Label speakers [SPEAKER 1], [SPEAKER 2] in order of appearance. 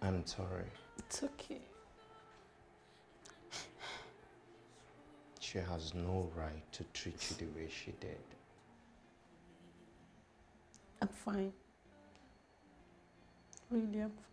[SPEAKER 1] I'm sorry.
[SPEAKER 2] It's okay.
[SPEAKER 1] She has no right to treat you the way she did.
[SPEAKER 2] I'm fine. Really, I'm fine.